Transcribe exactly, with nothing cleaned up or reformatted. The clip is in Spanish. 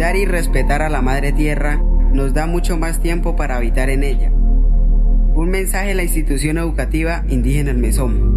cuidar y respetar a la madre tierra nos da mucho más tiempo para habitar en ella. Un mensaje de la institución educativa indígena El Mesón.